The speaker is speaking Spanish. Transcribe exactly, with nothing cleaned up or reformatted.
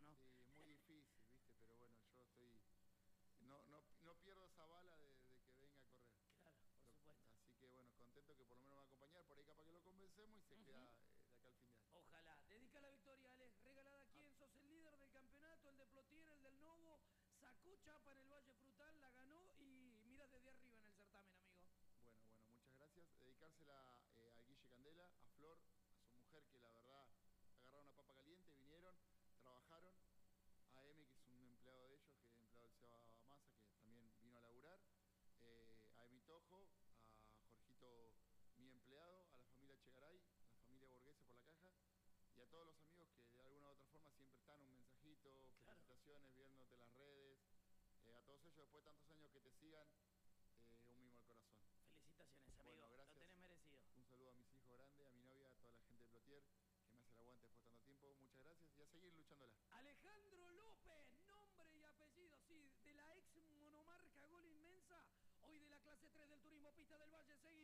¿no? Sí, muy difícil, ¿viste? Pero bueno, yo estoy... No, no, no pierdo esa bala de, de que venga a correr. Claro, por Lo- supuesto. así que bueno, contento que por lo menos me va a acompañar, por ahí capaz que lo convencemos y se Ujú. queda eh, de acá al fin de año. Ojalá. Dedica la victoria, Alex. ¿Regalada a quién? Sos el líder del campeonato, el de Plotier, el del Novo. Sacó chapa en el Valle Frutal, la ganó y mira desde arriba en el certamen, amigo. Bueno, bueno, muchas gracias. Dedicársela eh, a Guille Candela, a Flor, a su mujer que la verdad agarraron una papa caliente, vinieron, trabajaron. A M, que es un empleado de ellos, que es empleado del Seba Massa, que también vino a laburar. Eh, a Emi Tojo, a Jorgito, mi empleado, a la familia Chegaray, a la familia Borghese por la caja. Y a todos los amigos que de alguna u otra forma siempre están, un mensajito, Claro. felicitaciones, viéndote en las redes. Eh, a todos ellos, después de tantos años que te sigan, eh, un mimo al corazón. Felicitaciones, amigo. Bueno, gracias. Lo tenés merecido. Un saludo a mis hijos grandes, a mi novia, a toda la gente de Plotier, que me hace el aguante después de tanto tiempo. Muchas gracias y a seguir luchándola. Alejandro López, nombre y apellido, sí, de la ex monomarca Gol Inmensa, hoy de la clase tres del Turismo Pista del Valle, seguí.